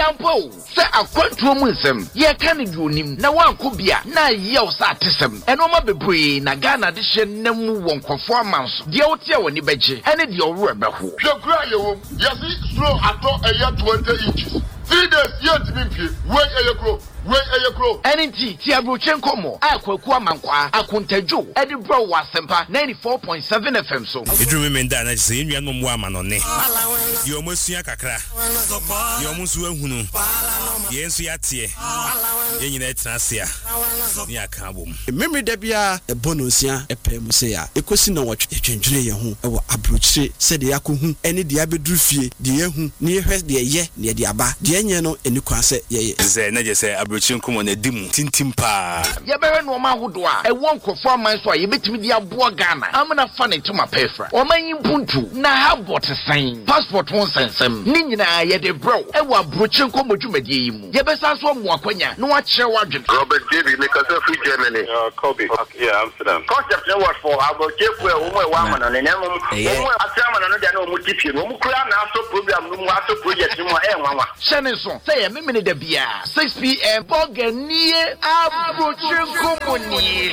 Yampo, say a quantum ye can do him. Now one could be a na yell satism. And no matter be na Ghana edition nemu won performance. The outia when you beji, and it your rubber who. The cry, yes, slow at all a year 20 inches. 3 days yet to be wait a grow. Wait a grow. NT Tiabrochenko mo. Akwa mankwa. Akuntejo. Edinburgh Wasempa 94.7 FM so. You remember that I say you no mo amanone. You almost ya kakra. You almost hunu. Yensu ya tie. Yenyina etrasia. Ni akabom. Memory da bia e bonosia e pɛ mu se ya. Ekosi na wotwe twendwere ye ho e wo abrochire se de yakohu ene de abeduru fie de yehu ne yehwɛ de ye ne de aba. De enye no eni kwan se ye. Ze na je se Chinkumo na dimu tintimpa yebere no ma hodo a e won kofo aman so a yebetimi di aboa Ghana amna fa ne tuma pefra o man yimpuntu na ha bot sign passport won sensem ni nyina ye de bro e wa Chinko modwumadie yi mu yebesa so mo akwanya no wa kire wadwen Robert David make us free Germany Kobe yeah Amsterdam concept no what for Abrochefu e wo mo wa amana ne nemu wo mo atrama no de na mo tipie no mo kura na aso program no mo aso project no e nwanwa shene so say ye memene da bia 6 p.m. Boganie Abrochefu monnie